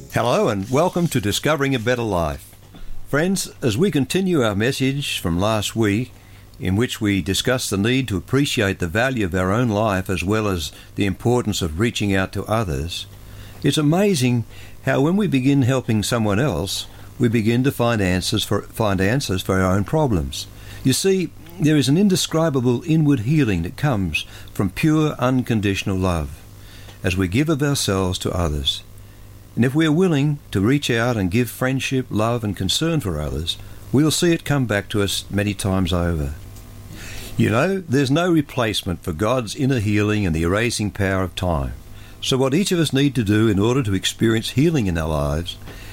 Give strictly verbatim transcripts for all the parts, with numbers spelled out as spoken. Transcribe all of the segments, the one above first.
Hello and welcome to Discovering a Better Life. Friends, as we continue our message from last week, in which we discussed the need to appreciate the value of our own life as well as the importance of reaching out to others, it's amazing how when we begin helping someone else, we begin to find answers for find answers for our own problems. You see, there is an indescribable inward healing that comes from pure, unconditional love as we give of ourselves to others. And if we are willing to reach out and give friendship, love and concern for others, we will see it come back to us many times over. You know, there's no replacement for God's inner healing and the erasing power of time. So what each of us need to do in order to experience healing in our lives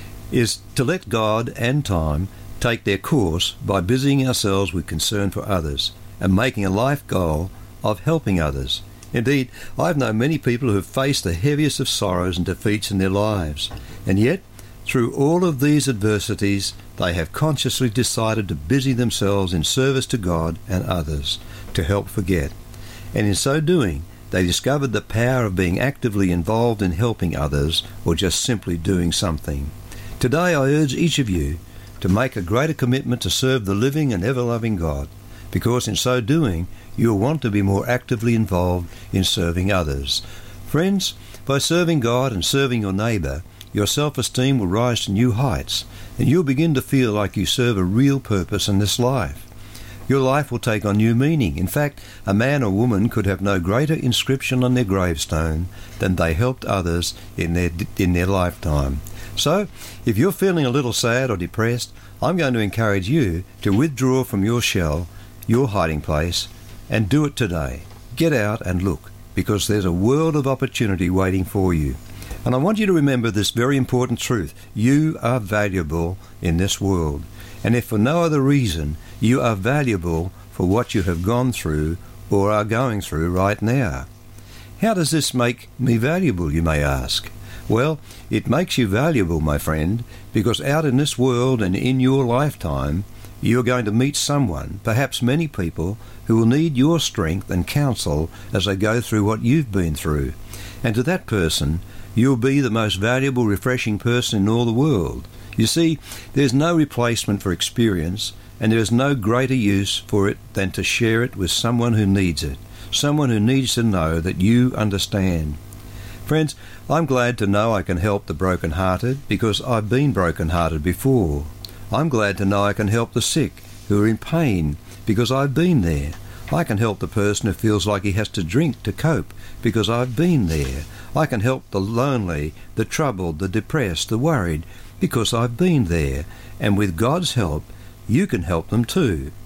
is to let God and time take their course by busying ourselves with concern for others and making a life goal of helping others. Indeed, I've known many people who have faced the heaviest of sorrows and defeats in their lives, and yet, through all of these adversities, they have consciously decided to busy themselves in service to God and others to help forget. And in so doing, they discovered the power of being actively involved in helping others or just simply doing something. Today, I urge each of you to make a greater commitment to serve the living and ever-loving God, because in so doing, you'll want to be more actively involved in serving others. Friends, by serving God and serving your neighbour, your self-esteem will rise to new heights, and you'll begin to feel like you serve a real purpose in this life. Your life will take on new meaning. In fact, a man or woman could have no greater inscription on their gravestone than they helped others in their in their lifetime. So, if you're feeling a little sad or depressed, I'm going to encourage you to withdraw from your shell, your hiding place, and do it today. Get out and look, because there's a world of opportunity waiting for you. And I want you to remember this very important truth. You are valuable in this world. And if for no other reason, you are valuable for what you have gone through or are going through right now. How does this make me valuable, you may ask? Well, it makes you valuable, my friend, because out in this world and in your lifetime, you are going to meet someone, perhaps many people, who will need your strength and counsel as they go through what you've been through. And to that person, you'll be the most valuable, refreshing person in all the world. You see, there's no replacement for experience, and there is no greater use for it than to share it with someone who needs it, someone who needs to know that you understand. Friends, I'm glad to know I can help the broken-hearted because I've been broken-hearted before. I'm glad to know I can help the sick who are in pain because I've been there. I can help the person who feels like he has to drink to cope because I've been there. I can help the lonely, the troubled, the depressed, the worried because I've been there. And with God's help, you can help them too.